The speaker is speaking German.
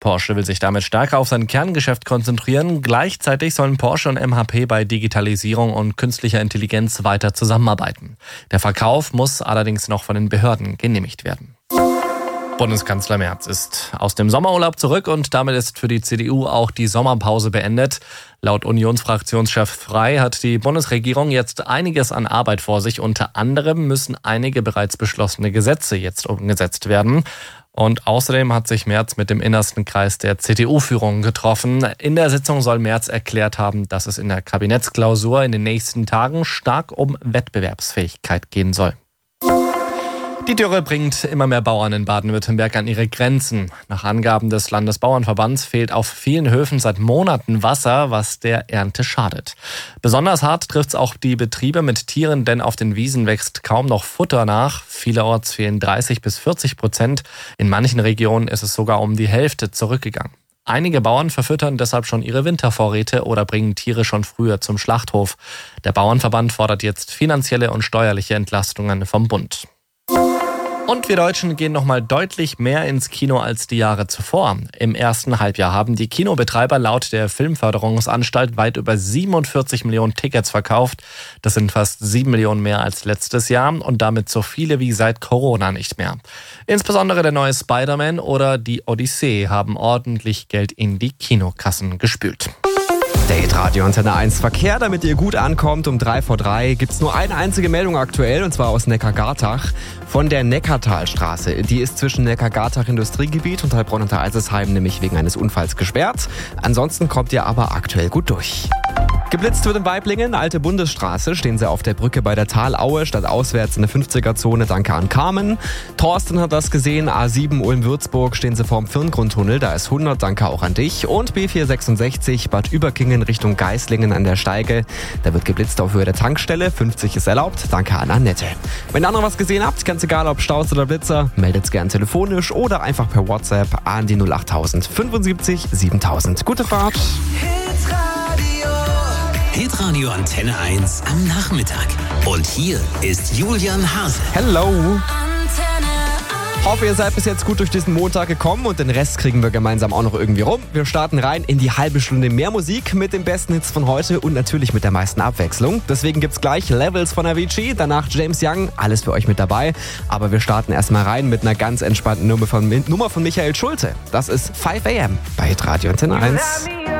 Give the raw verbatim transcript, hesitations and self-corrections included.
Porsche will sich damit stärker auf sein Kerngeschäft konzentrieren. Gleichzeitig sollen Porsche und M H P bei Digitalisierung und künstlicher Intelligenz weiter zusammenarbeiten. Der Verkauf muss allerdings noch von den Behörden genehmigt werden. Bundeskanzler Merz ist aus dem Sommerurlaub zurück und damit ist für die C D U auch die Sommerpause beendet. Laut Unionsfraktionschef Frey hat die Bundesregierung jetzt einiges an Arbeit vor sich. Unter anderem müssen einige bereits beschlossene Gesetze jetzt umgesetzt werden. Und außerdem hat sich Merz mit dem innersten Kreis der C D U-Führung getroffen. In der Sitzung soll Merz erklärt haben, dass es in der Kabinettsklausur in den nächsten Tagen stark um Wettbewerbsfähigkeit gehen soll. Die Dürre bringt immer mehr Bauern in Baden-Württemberg an ihre Grenzen. Nach Angaben des Landesbauernverbands fehlt auf vielen Höfen seit Monaten Wasser, was der Ernte schadet. Besonders hart trifft es auch die Betriebe mit Tieren, denn auf den Wiesen wächst kaum noch Futter nach. Vielerorts fehlen dreißig bis vierzig Prozent. In manchen Regionen ist es sogar um die Hälfte zurückgegangen. Einige Bauern verfüttern deshalb schon ihre Wintervorräte oder bringen Tiere schon früher zum Schlachthof. Der Bauernverband fordert jetzt finanzielle und steuerliche Entlastungen vom Bund. Und wir Deutschen gehen nochmal deutlich mehr ins Kino als die Jahre zuvor. Im ersten Halbjahr haben die Kinobetreiber laut der Filmförderungsanstalt weit über siebenundvierzig Millionen Tickets verkauft. Das sind fast sieben Millionen mehr als letztes Jahr und damit so viele wie seit Corona nicht mehr. Insbesondere der neue Spider-Man oder die Odyssee haben ordentlich Geld in die Kinokassen gespült. Der Hitradio Antenne eins Verkehr, damit ihr gut ankommt. Um drei vor drei gibt es nur eine einzige Meldung aktuell, und zwar aus Neckargartach von der Neckartalstraße. Die ist zwischen Neckargartach Industriegebiet und Heilbronn unter Alzesheim nämlich wegen eines Unfalls gesperrt. Ansonsten kommt ihr aber aktuell gut durch. Geblitzt wird in Waiblingen, alte Bundesstraße, stehen sie auf der Brücke bei der Talaue, statt auswärts in der fünfziger-Zone, danke an Carmen. Thorsten hat das gesehen, A sieben Ulm-Würzburg, stehen sie vorm Firngrundtunnel, da ist hundert, danke auch an dich. Und B vierhundertsechsundsechzig, Bad Überkingen Richtung Geislingen an der Steige, da wird geblitzt auf Höhe der Tankstelle, fünfzig ist erlaubt, danke an Annette. Wenn ihr noch was gesehen habt, ganz egal ob Staus oder Blitzer, meldet's gern telefonisch oder einfach per WhatsApp an die null acht null null fünfundsiebzig siebentausend. Gute Fahrt! Hitradio Antenne eins am Nachmittag. Und hier ist Julian Hase. Hello! Hoffe, ihr seid bis jetzt gut durch diesen Montag gekommen und den Rest kriegen wir gemeinsam auch noch irgendwie rum. Wir starten rein in die halbe Stunde mehr Musik mit den besten Hits von heute und natürlich mit der meisten Abwechslung. Deswegen gibt's gleich Levels von Avicii, danach James Young, alles für euch mit dabei. Aber wir starten erstmal rein mit einer ganz entspannten Nummer von, Nummer von Michael Schulte. Das ist five a m bei Hitradio Antenne eins.